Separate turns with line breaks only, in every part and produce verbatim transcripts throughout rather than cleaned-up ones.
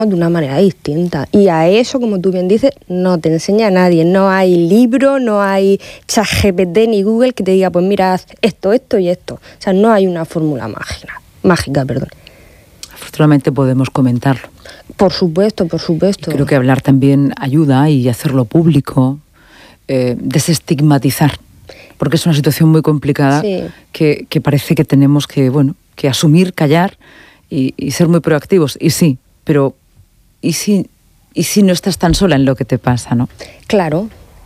de una manera distinta. Y a eso, como tú bien dices, no te enseña a nadie. No hay libro, no hay ChatGPT ni Google que te diga, pues mira, haz esto, esto y esto. O sea, no hay una fórmula mágica, mágica, perdón.
Afortunadamente podemos comentarlo.
Por supuesto, por supuesto.
Y creo que hablar también ayuda y hacerlo público, eh, desestigmatizar, porque es una situación muy complicada, sí. que, que parece que tenemos que, bueno, que asumir, callar y, y ser muy proactivos. Y sí, pero ¿y si, y si no estás tan sola en lo que te pasa, no?
Claro,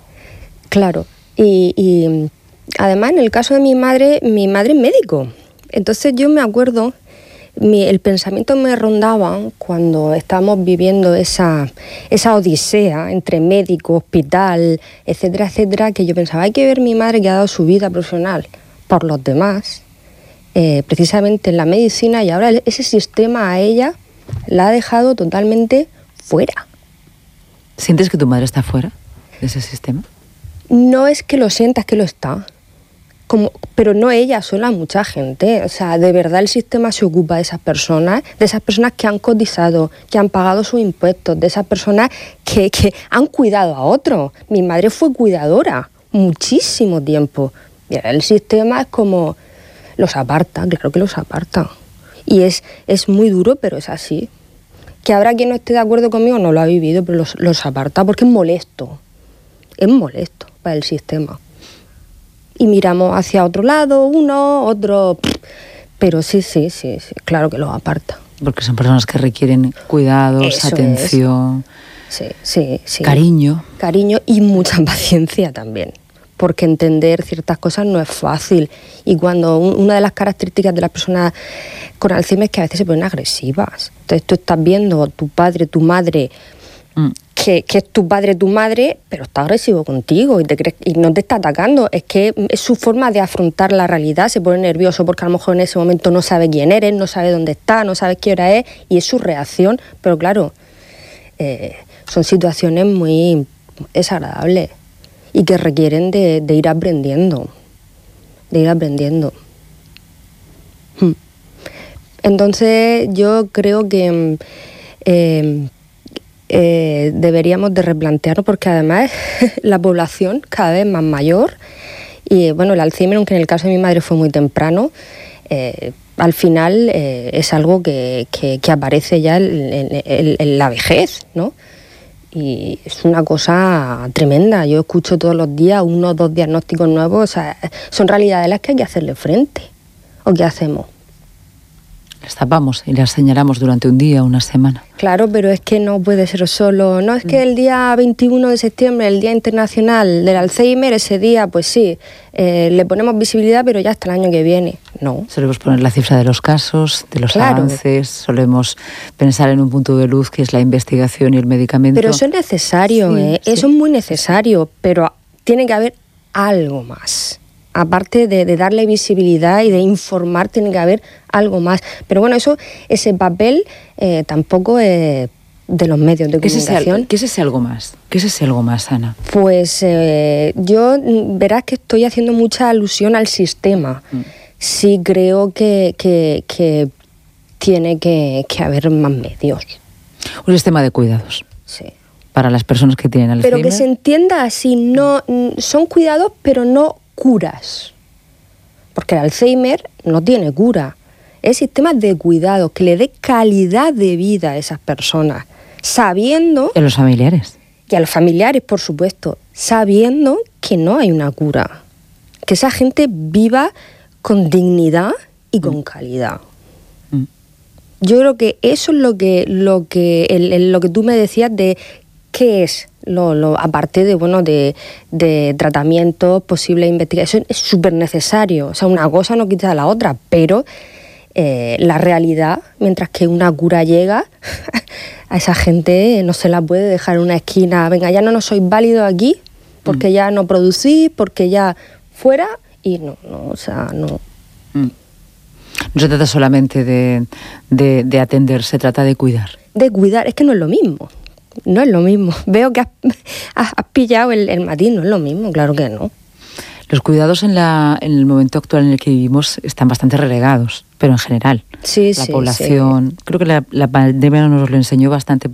claro. Y, y además, en el caso de mi madre, mi madre es médico. Entonces yo me acuerdo, mi, el pensamiento me rondaba cuando estábamos viviendo esa, esa odisea entre médico, hospital, etcétera, etcétera, que yo pensaba, hay que ver mi madre que ha dado su vida profesional por los demás, eh, precisamente en la medicina, y ahora ese sistema a ella la ha dejado totalmente fuera.
¿Sientes que tu madre está fuera de ese sistema?
No es que lo sientas, que lo está. Como, pero no ella sola, mucha gente. O sea, de verdad el sistema se ocupa de esas personas, de esas personas que han cotizado, que han pagado sus impuestos, de esas personas que, que han cuidado a otros. Mi madre fue cuidadora muchísimo tiempo. Y ahora el sistema es como los aparta, claro que los aparta. Y es, es muy duro, pero es así. Que habrá quien no esté de acuerdo conmigo, no lo ha vivido, pero los, los aparta porque es molesto. Es molesto para el sistema. Y miramos hacia otro lado, uno, otro... Pero sí, sí, sí, sí, claro que los aparta.
Porque son personas que requieren cuidados, Eso atención,
es. Sí, sí, sí.
Cariño.
Cariño y mucha paciencia también. Porque entender ciertas cosas no es fácil. Y cuando un, una de las características de las personas con Alzheimer es que a veces se ponen agresivas. Entonces tú estás viendo a tu padre, tu madre, mm. que, que es tu padre, tu madre, pero está agresivo contigo y, te crees, y no te está atacando. Es que es su forma de afrontar la realidad. Se pone nervioso porque a lo mejor en ese momento no sabe quién eres, no sabe dónde está, no sabe qué hora es, y es su reacción. Pero claro, eh, son situaciones muy desagradables y que requieren de, de ir aprendiendo, de ir aprendiendo. Entonces yo creo que eh, eh, deberíamos de replantearnos, porque además la población cada vez más mayor, y bueno, el Alzheimer, aunque en el caso de mi madre fue muy temprano, eh, al final eh, es algo que, que, que aparece ya en, en, en la vejez, ¿no? Y es una cosa tremenda. Yo escucho todos los días uno o dos diagnósticos nuevos. O sea, son realidades a las que hay que hacerle frente. ¿O qué hacemos?
Las tapamos y las señalamos durante un día, una semana.
Claro, pero es que no puede ser solo. No es que el día veintiuno de septiembre, el Día Internacional del Alzheimer, ese día, pues sí, eh, le ponemos visibilidad, pero ya hasta el año que viene. No.
Solemos poner la cifra de los casos, de los claro. avances, solemos pensar en un punto de luz que es la investigación y el medicamento.
Pero eso es necesario, sí, ¿eh? Sí. Eso es muy necesario, pero tiene que haber algo más. Aparte de, de darle visibilidad y de informar, tiene que haber algo más. Pero bueno, eso, ese papel eh, tampoco es de los medios de comunicación.
¿Qué es ese algo más? ¿Qué es ese algo más, Ana?
Pues eh, yo, verás que estoy haciendo mucha alusión al sistema. Mm. Sí creo que, que, que tiene que, que haber más medios.
Un sistema de cuidados.
Sí.
Para las personas que tienen Alzheimer.
Pero que se entienda así, no, son cuidados, pero no curas, porque el Alzheimer no tiene cura, es sistemas de cuidado que le dé calidad de vida a esas personas, sabiendo...
Y a los familiares.
Y a los familiares, por supuesto, sabiendo que no hay una cura, que esa gente viva con dignidad y con mm. calidad. Mm. Yo creo que eso es lo que, lo que, el, el, lo que tú me decías de qué es. Lo, lo, aparte de, bueno, de, de tratamientos, posible investigación, es súper necesario. O sea, una cosa no quita la otra, pero eh, la realidad, mientras que una cura llega, a esa gente no se la puede dejar en una esquina. Venga, ya no, no sois válidos aquí, porque mm. ya no producís, porque ya fuera, y no, no, o sea, no.
Mm. No se trata solamente de, de, de atender, se trata de cuidar.
De cuidar, es que no es lo mismo. No es lo mismo. Veo que has, has, has pillado el, el matiz, no es lo mismo, claro que no.
Los cuidados en, la, en el momento actual en el que vivimos están bastante relegados, pero en general.
sí,
la
sí,
población.
Sí.
Creo que la, la pandemia nos lo enseñó bastante